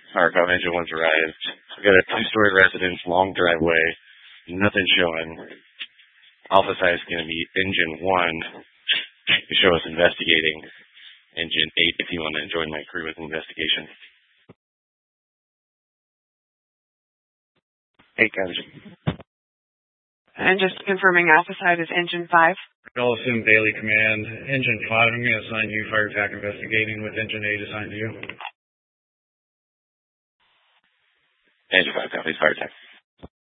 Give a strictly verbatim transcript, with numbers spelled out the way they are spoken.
Firecop Engine one's arrived. We got a two-story residence, long driveway, nothing showing. Alpha side is going to be Engine one to show us investigating. Engine eight if you want to join my crew with investigation. Eight guys. And just confirming Alpha side is Engine five. I'll assume Bailey Command. Engine five, I'm going to assign you Fire Attack Investigating with Engine eight assigned to you. Engine five copies, Fire Attack.